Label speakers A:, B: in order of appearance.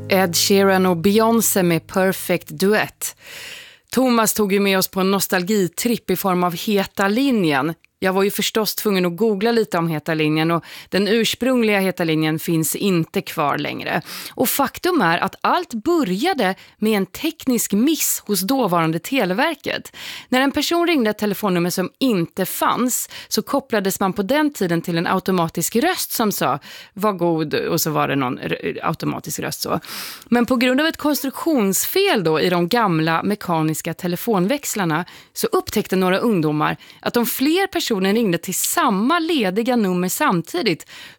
A: Ed Sheeran och Beyoncé med Perfect Duett. Thomas tog ju med oss på en nostalgitripp i form av Heta linjen. Jag var ju förstås tvungen att googla lite om Heta linjen och den ursprungliga Heta linjen finns inte kvar längre. Och faktum är att allt började med en teknisk miss hos dåvarande Televerket. När en person ringde ett telefonnummer som inte fanns så kopplades man på den tiden till en automatisk röst som sa var god, och så var det någon automatisk röst så. Men på grund av ett konstruktionsfel då i de gamla mekaniska telefonväxlarna så upptäckte några ungdomar att om fler personer ringde till samma lediga nummer samtidigt